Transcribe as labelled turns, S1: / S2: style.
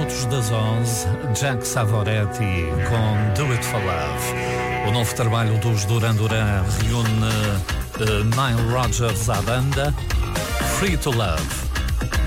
S1: minutos das 11, Jack Savoretti com Do It For Love. O novo trabalho dos Duran Duran reúne Nile Rodgers à banda, Free To Love.